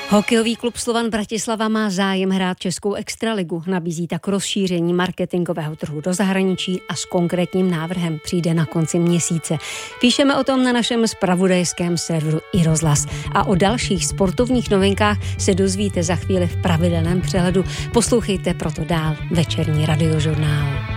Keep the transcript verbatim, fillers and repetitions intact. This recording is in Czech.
Hokejový klub Slovan Bratislava má zájem hrát českou extraligu. Nabízí tak rozšíření marketingového trhu do zahraničí a s konkrétním návrhem přijde na konci měsíce. Píšeme o tom na našem zpravodajském serveru iRozhlas. A o dalších sportovních novinkách se dozvíte za chvíli v pravidelném přehledu. Poslouchejte proto dál večerní radiožurnál.